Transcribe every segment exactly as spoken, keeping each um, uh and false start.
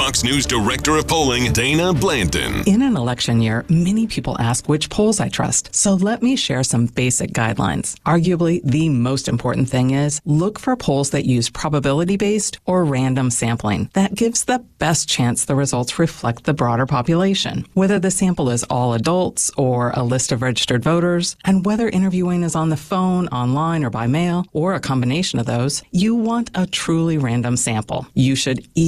Fox News Director of Polling, Dana Blanton. In an election year, many people ask which polls I trust. So let me share some basic guidelines. Arguably, the most important thing is look for polls that use probability-based or random sampling. That gives the best chance the results reflect the broader population. Whether the sample is all adults or a list of registered voters, and whether interviewing is on the phone, online, or by mail, or a combination of those, you want a truly random sample. You should eat.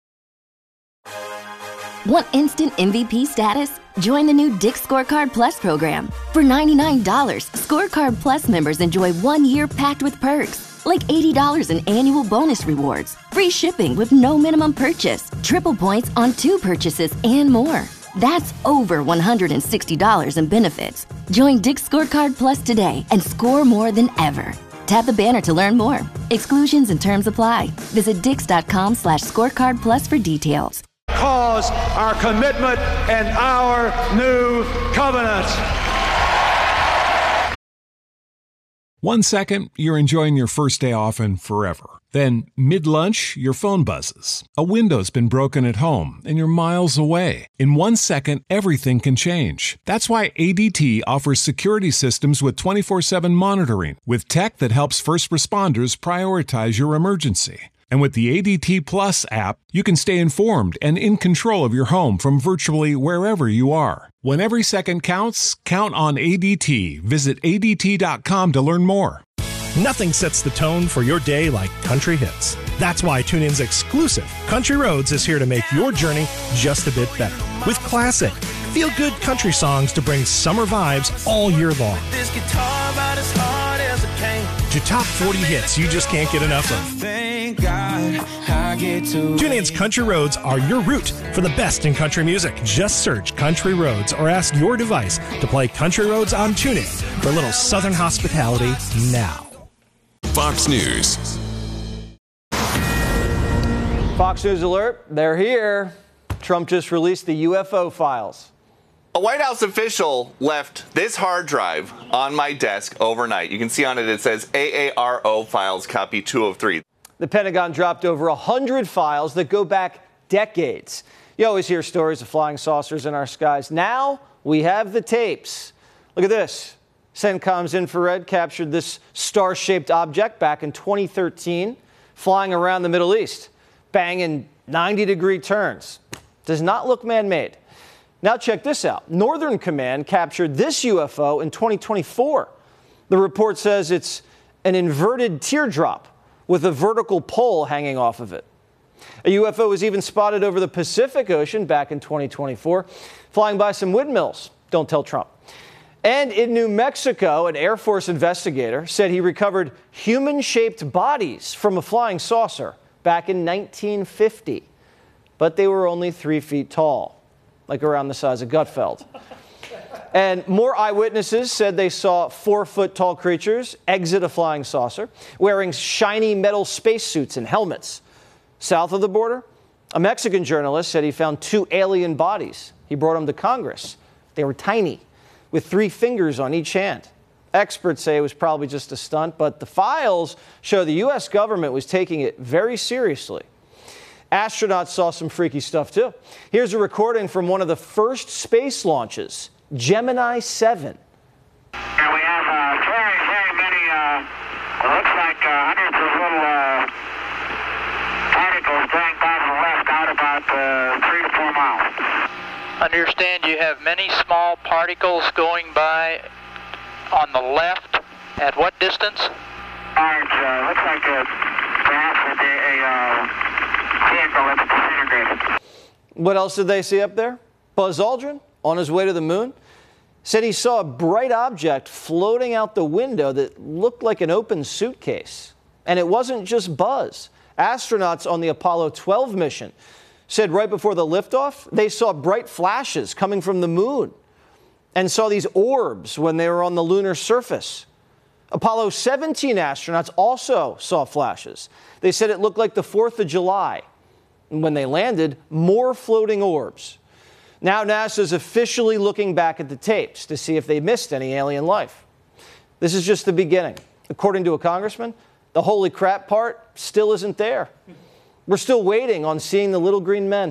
Want instant M V P status? Join the new Dick's Scorecard Plus program. For ninety-nine dollars, Scorecard Plus members enjoy one year packed with perks, like eighty dollars in annual bonus rewards, free shipping with no minimum purchase, triple points on two purchases, and more. That's over one hundred sixty dollars in benefits. Join Dick's Scorecard Plus today and score more than ever. Tap the banner to learn more. Exclusions and terms apply. Visit dix.com slash scorecard plus for details. Cause our commitment and our new covenant. One second, you're enjoying your first day off and forever. Then, mid-lunch, your phone buzzes. A window's been broken at home, and you're miles away. In one second, everything can change. That's why A D T offers security systems with twenty-four seven monitoring, with tech that helps first responders prioritize your emergency. And with the A D T Plus app, you can stay informed and in control of your home from virtually wherever you are. When every second counts, count on A D T. Visit A D T dot com to learn more. Nothing sets the tone for your day like country hits. That's why TuneIn's exclusive Country Roads is here to make your journey just a bit better. With classic, feel-good country songs to bring summer vibes all year long. This guitar about as hard as it can. To top forty hits you just can't get enough of. Thank God I get to TuneIn's Country Roads are your route for the best in country music. Just search Country Roads or ask your device to play Country Roads on TuneIn for a little southern hospitality now. Fox News. Fox News alert, they're here. Trump just released the U F O files. A White House official left this hard drive on my desk overnight. You can see on it, it says A A R O files, copy two oh three. The Pentagon dropped over one hundred files that go back decades. You always hear stories of flying saucers in our skies. Now we have the tapes. Look at this. CENTCOM's infrared captured this star-shaped object back in twenty thirteen, flying around the Middle East, banging ninety-degree turns. Does not look man-made. Now check this out. Northern Command captured this U F O in twenty twenty-four. The report says it's an inverted teardrop with a vertical pole hanging off of it. A U F O was even spotted over the Pacific Ocean back in twenty twenty-four, flying by some windmills. Don't tell Trump. And in New Mexico, an Air Force investigator said he recovered human-shaped bodies from a flying saucer back in nineteen fifty. But they were only three feet tall, like around the size of Gutfeld. And more eyewitnesses said they saw four-foot-tall creatures exit a flying saucer, wearing shiny metal spacesuits and helmets. South of the border, a Mexican journalist said he found two alien bodies. He brought them to Congress. They were tiny, with three fingers on each hand. Experts say it was probably just a stunt, but the files show the U S government was taking it very seriously. Astronauts saw some freaky stuff, too. Here's a recording from one of the first space launches, Gemini seven. And we have uh, very, very many, uh, it looks like uh, hundreds of little uh, particles going by to the left out about uh, three to four miles. Understand you have many small particles going by on the left. At what distance? Uh, it uh, looks like a, perhaps a, a uh, vehicle that's disintegrated. What else did they see up there? Buzz Aldrin, on his way to the moon, said he saw a bright object floating out the window that looked like an open suitcase. And it wasn't just Buzz. Astronauts on the Apollo twelve mission said right before the liftoff, they saw bright flashes coming from the moon and saw these orbs when they were on the lunar surface. Apollo seventeen astronauts also saw flashes. They said it looked like the fourth of July. And when they landed, more floating orbs. Now NASA's officially looking back at the tapes to see if they missed any alien life. This is just the beginning. According to a congressman, the holy crap part still isn't there. We're still waiting on seeing the little green men.